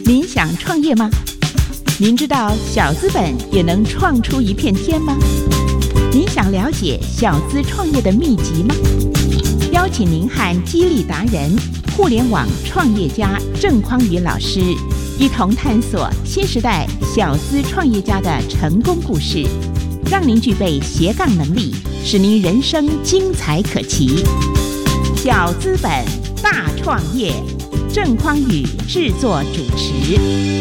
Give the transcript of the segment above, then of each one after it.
您想创业吗？您知道小资本也能创出一片天吗？您想了解小资创业的秘籍吗？邀请您和激励达人、互联网创业家郑匡宇老师一同探索新时代小资创业家的成功故事，让您具备斜杠能力，使您人生精彩可期。小资本大创业，郑匡宇制作主持。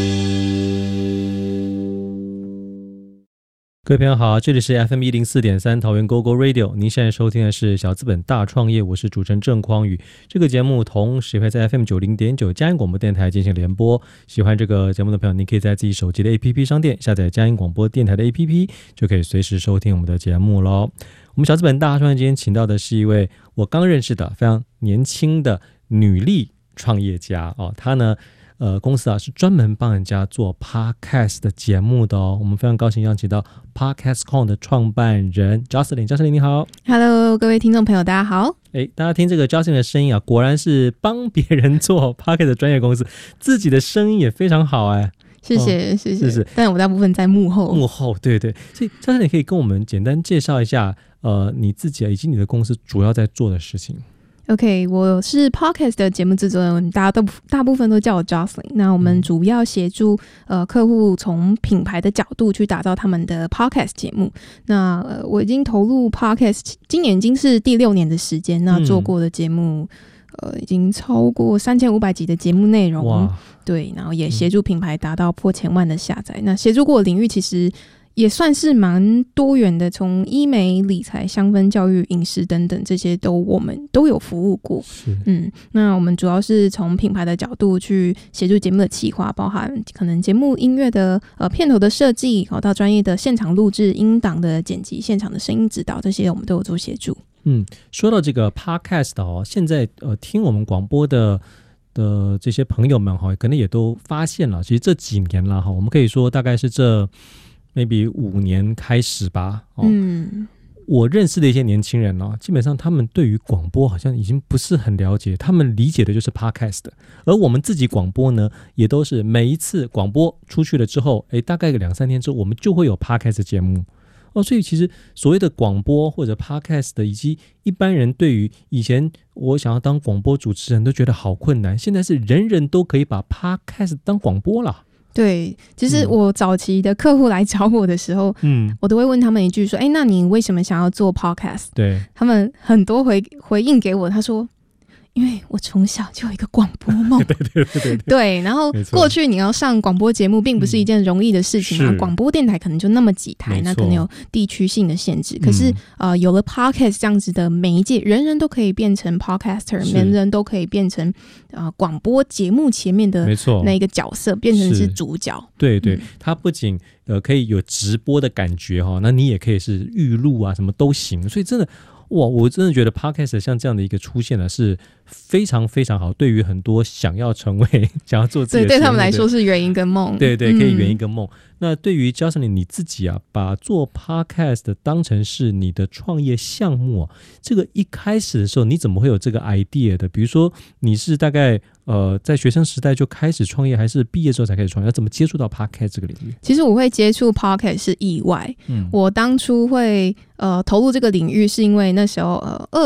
各位朋友好，这里是 FM104.3 桃园 GoGo Radio， 您现在收听的是小资本大创业，我是主持人郑匡宇。这个节目同时会在 FM90.9 佳音广播电台进行联播。喜欢这个节目的朋友，您可以在自己手机的 APP 商店下载佳音广播电台的 APP， 就可以随时收听我们的节目咯。我们小资本大创业今天请到的是一位我刚认识的非常年轻的女力创业家哦，她呢公司是专门帮人家做 podcast 的节目的哦。我们非常高兴邀请到 PodcastCon 的创办人 Jocelyn 你好。 Hello， 各位听众朋友大家好。 大家听这个 Jocelyn 的声音啊，果然是帮别人做 podcast 的专业公司，自己的声音也非常好谢谢谢谢。是但我大部分在幕后对对。所以 Jocelyn 你可以跟我们简单介绍一下你自己以及你的公司主要在做的事情。 OK， 我是 Podcast 的节目制作人，大部分都叫我 Jocelyn。那我们主要协助客户从品牌的角度去打造他们的 Podcast 节目。那我已经投入 Podcast， 今年已经是第6年的时间。那做过的节目已经超过3500集的节目内容。对，然后也协助品牌达到破1000万的下载。那协助过的领域其实也算是蛮多元的，从医美、理财、香氛、教育、饮食等等，这些我们都有服务过。那我们主要是从品牌的角度去协助节目的企划，包含可能节目音乐的片头的设计，到专业的现场录制、音档的剪辑、现场的声音指导，这些我们都有做协助。 说到这个 podcast 现在听我们广播的这些朋友们可能也都发现了，其实这几年了我们可以说大概是这maybe 5年开始吧。我认识的一些年轻人基本上他们对于广播好像已经不是很了解，他们理解的就是 podcast。而我们自己广播呢，也都是每一次广播出去了之后，大概2-3天之后，我们就会有 podcast 节目。所以其实所谓的广播或者 podcast 的，以及一般人对于以前我想要当广播主持人都觉得好困难，现在是人人都可以把 podcast 当广播了。 对，其实我早期的客户来找我的时候，我都会问他们一句说，那你为什么想要做 podcast？ 对，他们很多回应给我，他说因为我从小就有一个广播梦。对，然后过去你要上广播节目并不是一件容易的事情啊，广播电台可能就那么几台，那可能有地区性的限制。可是有了 podcast 这样子的媒介，人人都可以变成 podcaster， 人人都可以变成广播节目前面的那一个角色，变成是主角。对对， 它不仅可以有直播的感觉那你也可以是预录什么都行。所以真的我真的觉得 podcast 像这样的一个出现呢，是非常非常好，对于很多想要成为想要做自己的对他们来说是圆一个梦。 对对，可以圆一个梦。那对于 Jocelyn 你自己把做 podcast 当成是你的创业项目这个一开始的时候你怎么会有这个 idea 的？比如说你是大概在学生时代就开始创业，还是毕业之后才开始创业？要怎么接触到 podcast 这个领域？ 其实我会接触 podcast 是意外。我当初会投入这个领域是因为那时候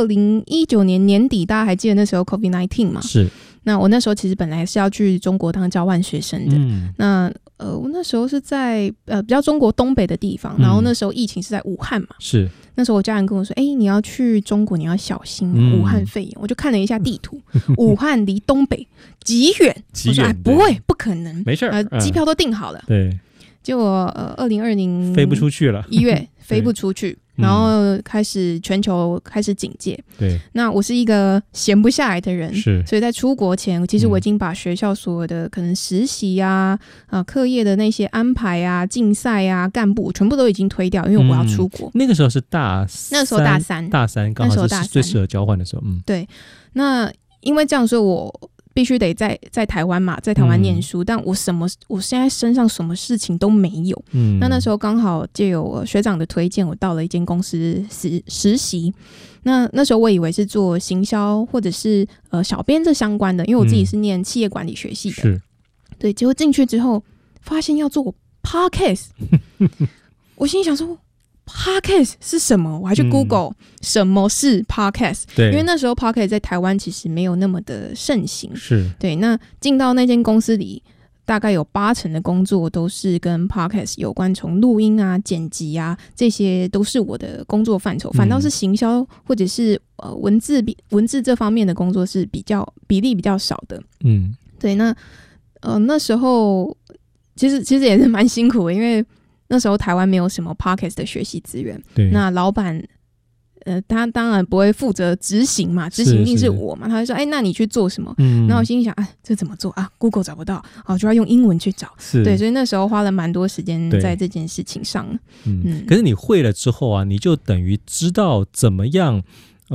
2019年年底，大家还记得那时候 COVID-19 嘛？是。那我那时候其实本来是要去中国当交换学生的。那我那时候是在比较中国东北的地方，然后那时候疫情是在武汉嘛。是。那时候我家人跟我说，你要去中国你要小心武汉肺炎。我就看了一下地图，武汉离东北极远。我说不会，不可能，没事，机票都订好了。对。结果2020 飞不出去了，1 月飞不出去。然后全球开始警戒。对，那我是一个闲不下来的人，所以在出国前，其实我已经把学校所有的可能实习课业的那些安排竞赛干部全部都已经推掉，因为我要出国。 那个时候是大三，刚好是最适合交换的时候。 对，那因为这样，所以我必须得在台湾嘛，在台湾念书，但我现在身上什么事情都没有。那时候刚好借由学长的推荐，我到了一间公司实习。那时候我以为是做行销或者是小编这相关的，因为我自己是念企业管理学系的。 对，结果进去之后发现要做 podcast 我心里想说 podcast 是什么，我还去 Google、什么是 podcast， 对， 因为那时候 podcast 在台湾其实没有那么的盛行， 是对。那进到那间公司里，大概有80%的工作都是跟 podcast 有关，从录音啊、剪辑啊，这些都是我的工作范畴。反倒是行销或者是文字这方面的工作是比例比较少的。对。那那时候其实也是蛮辛苦的，因为那时候台湾没有什么 podcast 的学习资源。 对。 那老板他当然不会负责执行嘛，执行一定是我嘛。他就说：“哎，那你去做什么？”然后我心里想：“啊，这怎么做啊 ？Google 找不到，就要用英文去找。”对，所以那时候花了蛮多时间在这件事情上。 可是你会了之后啊，你就等于知道怎么样，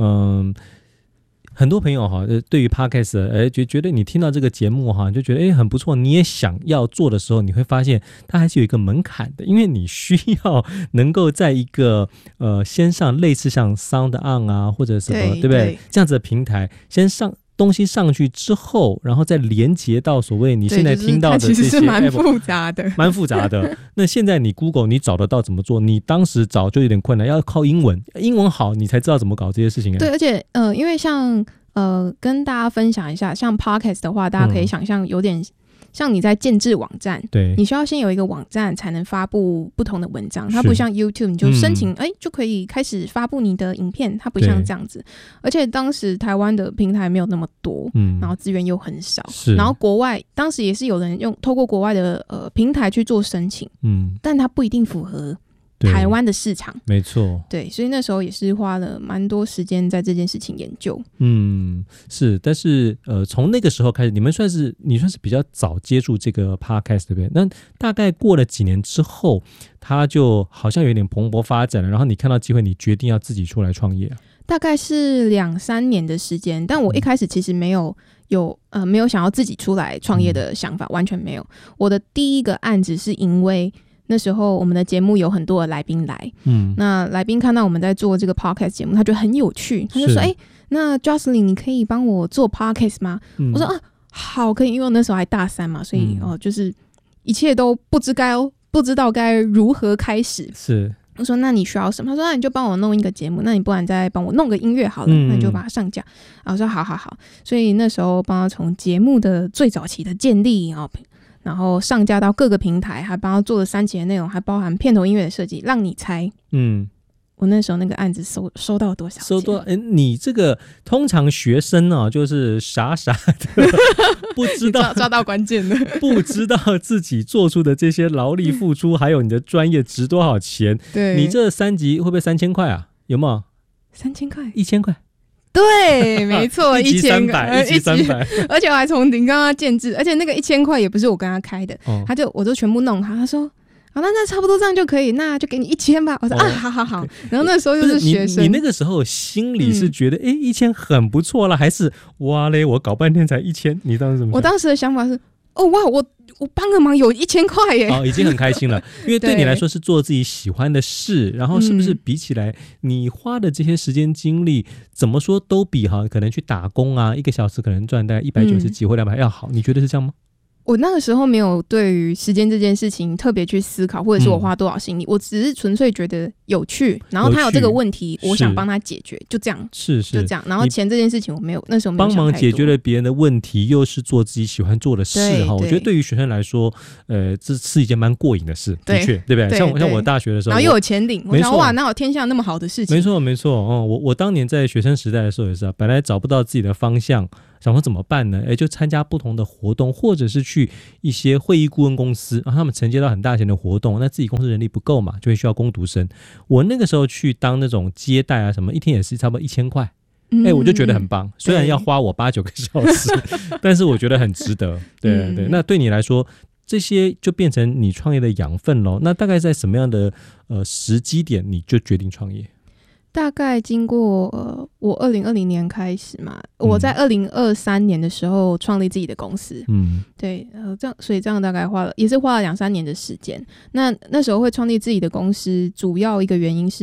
很多朋友哈，对于 Podcast 觉得你听到这个节目哈，就觉得很不错，你也想要做的时候，你会发现它还是有一个门槛的，因为你需要能够在一个先上类似像 Sound On 啊或者什么，对不对？这样子的平台先上东西上去之后，然后再连接到所谓你现在听到的这些 App， 其实是蛮复杂的， 蛮复杂的。那现在你 Google 你找得到怎么做，你当时找就有点困难，要靠英文好，你才知道怎么搞这些事情。 对，而且因为像跟大家分享一下，像 Podcast 的话，大家可以想象有点像你在建制网站， 对， 你需要先有一个网站才能发布不同的文章，它不像 YouTube 你就申请就可以开始发布你的影片，它不像这样子。而且当时台湾的平台没有那么多，然后资源又很少，然后国外当时也是有人透过国外的平台去做申请，但它不一定符合台湾的市场， 没错， 对，所以那时候也是花了蛮多时间在这件事情研究。 是，但是从那个时候开始，你算是比较早接触这个 podcast 对不对？那大概过了几年之后，它就好像有点蓬勃发展了，然后你看到机会，你决定要自己出来创业。 大概是2-3年的时间，但我一开始其实没有想要自己出来创业的想法，完全没有。我的第一个案子是因为那时候我们的节目有很多的来宾来，那来宾看到我们在做这个 podcast 节目，他觉得很有趣，他就说：“那 Jocelyn 你可以帮我做 podcast 吗？”我说：“好，可以。”因为我那时候还大3嘛，所以就是一切都不知道该如何开始。 是， 我说：“那你需要什么？”他说：“那你就帮我弄一个节目，那你不然再帮我弄个音乐好了，那你就把它上架。”我说：“好。”所以那时候帮他从节目的最早期的建立然后上架到各个平台，还帮他做了3集的内容，还包含片头音乐的设计。让你猜，我那时候那个案子收到多少钱？收到？ 你这个通常学生就是傻傻的不知道抓到关键了， 不知道自己做出的这些劳力付出，还有你的专业值多少钱？ 对， 你这3集会不会3000块啊？有没有 ？3000块 ？1000块？ 对，没错， 一集300，一集300， 而且我还从零跟他建制，而且那个1000块也不是我跟他开的，我就全部弄好，他说。好，那差不多这样就可以，那就给你1000吧。我说好。然后那时候又是学生， 你那个时候心里是觉得1000很不错了，还是哇嘞，我搞半天才1000？你当时怎么想？ 我当时的想法是，哇，我帮个忙有1000块耶， 已经很开心了。因为对你来说是做自己喜欢的事，然后是不是比起来，你花的这些时间精力，怎么说都比可能去打工啊，1个小时可能赚大概190几或200要好？你觉得是这样吗？ 我那个时候没有对于时间这件事情特别去思考，或者是我花多少心力，我只是纯粹觉得有趣，然后他有这个问题，我想帮他解决，就这样，就这样。然后钱这件事情我没有，那时候没有想太多， 帮忙解决了别人的问题，又是做自己喜欢做的事我觉得对于学生来说，这是一件蛮过瘾的事，的确，对不对？像我大学的时候， 然后又有钱领，我想哇，哪有天下那么好的事情？ 没错，我当年在学生时代的时候也是本来找不到自己的方向。想说怎么办呢？就参加不同的活动，或者是去一些会议顾问公司，然后他们承接到很大型的活动，那自己公司人力不够嘛，就会需要工读生。我那个时候去当那种接待啊什么，一天也是差不多1000块，我就觉得很棒。虽然要花我8-9个小时，但是我觉得很值得。对，那对你来说，这些就变成你创业的养分咯。那大概在什么样的时机点你就决定创业？ 大概经过我2020年开始嘛，我在2023年的时候创立自己的公司，对，所以这样大概也是花了2-3年的时间。那时候会创立自己的公司，主要一个原因是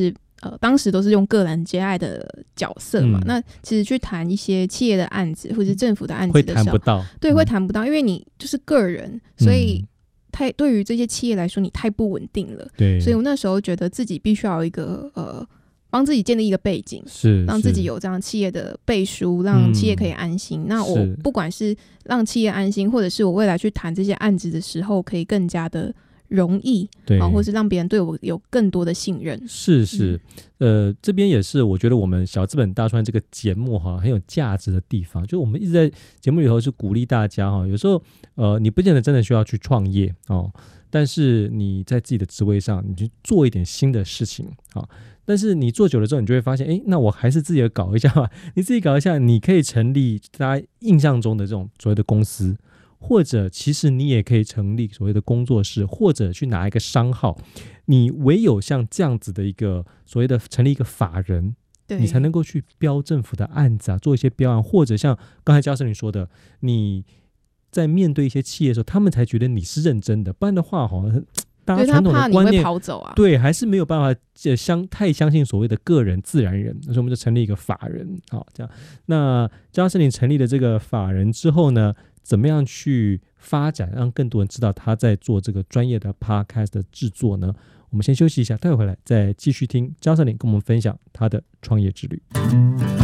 当时都是用个人接案的角色嘛，那其实去谈一些企业的案子或者是政府的案子的时候， 会谈不到， 对，会谈不到，因为你就是个人，所以对于这些企业来说，你太不稳定了。 对， 所以我那时候觉得自己必须要有一个帮自己建立一个背景，让自己有这样企业的背书，让企业可以安心。那我不管是让企业安心，或者是我未来去谈这些案子的时候，可以更加的容易，对，或是让别人对我有更多的信任。是， 这边也是我觉得我们小资本大创业这个节目很有价值的地方，就我们一直在节目里头是鼓励大家有时候你不见得真的需要去创业但是你在自己的职位上，你去做一点新的事情但是你做久了之后，你就会发现，那我还是自己搞一下吧。你自己搞一下，你可以成立大家印象中的这种所谓的公司，或者其实你也可以成立所谓的工作室，或者去拿一个商号。你唯有像这样子的一个所谓的成立一个法人，你才能够去标政府的案子做一些标案，或者像刚才嘉盛你说的，你在面对一些企业的时候，他们才觉得你是认真的，不然的话大家传统的观念， 他怕你会跑走对，还是没有办法太相信所谓的个人自然人，所以我们就成立一个法人这样。那嘉盛你成立了这个法人之后呢，怎么样去发展，让更多人知道他在做这个专业的 podcast 的制作呢？我们先休息一下，待会回来再继续听嘉盛跟我们分享他的创业之旅。